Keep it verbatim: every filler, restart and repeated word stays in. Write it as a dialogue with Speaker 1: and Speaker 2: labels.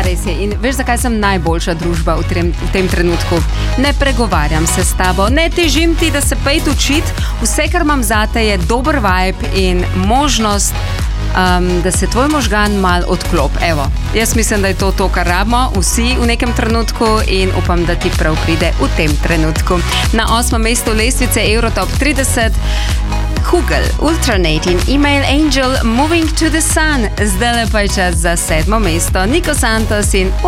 Speaker 1: res je. In veš, zakaj sem najboljša družba v tem, v tem trenutku? Ne pregovarjam se s tabo, ne težim ti, da se pejt učit. Vse, kar imam zate, je dober vibe in možnost, um, da se tvoj možgan mal odklop. Evo, jaz mislim, da je to to, kar rabimo vsi v nekem trenutku in upam, da ti prav pride v tem trenutku. Na osmem mestu lestvice Eurotop trideset Hugel, Ultranating, Email Angel, Moving to the Sun. Zdaj pa je čas za sedmo mesto. Nico Santos in